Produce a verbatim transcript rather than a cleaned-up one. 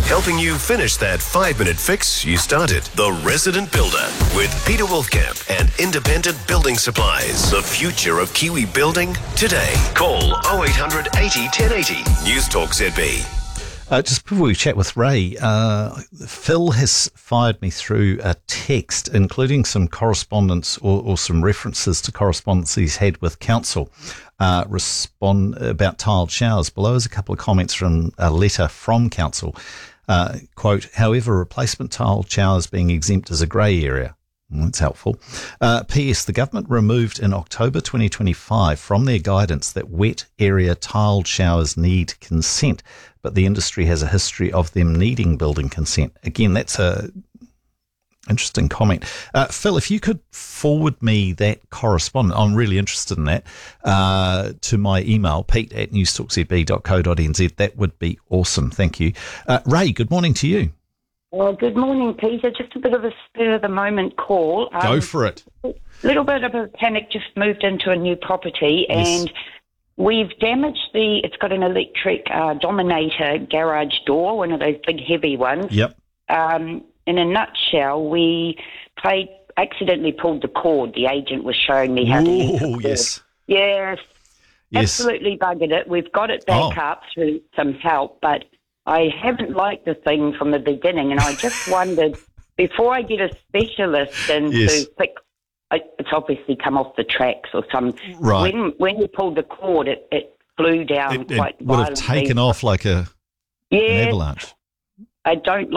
helping you finish that five-minute fix you started. The Resident Builder with Peter Wolfcamp and Independent Building Supplies. The future of Kiwi building today. Call oh eight hundred eighty ten eighty. News Talk Z B. Uh, just before we chat with Ray, uh, Phil has fired me through a text, including some correspondence or, or some references to correspondence he's had with council. Uh, respond about tiled showers. Below is a couple of comments from a letter from council. Uh, quote, however, replacement tiled showers being exempt is a grey area. That's helpful. Uh, P S. The government removed in October twenty twenty-five from their guidance that wet area tiled showers need consent, but the industry has a history of them needing building consent. Again, that's a interesting comment. Uh, Phil, if you could forward me that correspondence, I'm really interested in that, uh, to my email, pete at newstalkzb dot co dot n z. That would be awesome. Thank you. Uh, Ray, good morning to you. Well, good morning, Peter. Just a bit of a spur-of-the-moment call. Um, Go for it. A little bit of a panic, just moved into a new property and Yes. we've damaged the, it's got an electric uh, Dominator garage door, one of those big heavy ones. Yep. Um, in a nutshell, we played, accidentally pulled the cord. The agent was showing me how to use the Oh, cord. yes. Yes. Yes. Absolutely buggered it. We've got it back Oh. up through some help, but I haven't liked the thing from the beginning, and I just wondered, before I get a specialist in Yes. to fix, it's obviously come off the tracks or some, Right. when when you pulled the cord, it, it flew down It, quite it would have violently. taken off like a, an Yes, avalanche. I don't